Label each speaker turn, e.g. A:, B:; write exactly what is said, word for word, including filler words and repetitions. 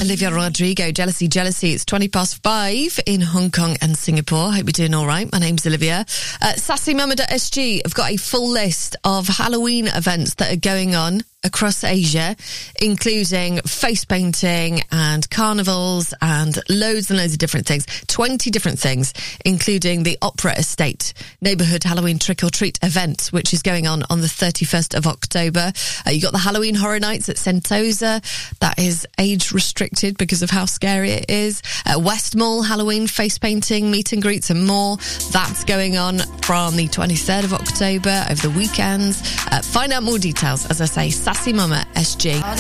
A: Olivia Rodrigo, Jealousy, Jealousy. It's twenty past five in Hong Kong and Singapore. Hope you're doing all right. My name's Olivia. Uh, sassy mama dot s g have got a full list of Halloween events that are going on across Asia, including face painting and carnivals and loads and loads of different things. twenty different things, including the Opera Estate Neighbourhood Halloween Trick-or-Treat event, which is going on on the thirty-first of October. Uh, you got the Halloween Horror Nights at Sentosa. That is age restricted because of how scary it is. Uh, West Mall Halloween face painting, meet and greets and more. That's going on from the twenty-third of October over the weekends. Uh, find out more details, as I say, Sassy Mama S G.